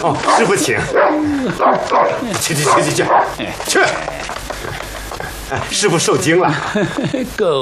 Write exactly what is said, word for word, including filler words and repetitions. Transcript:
哦，师傅请。去去去去去去。师傅受惊了。 够。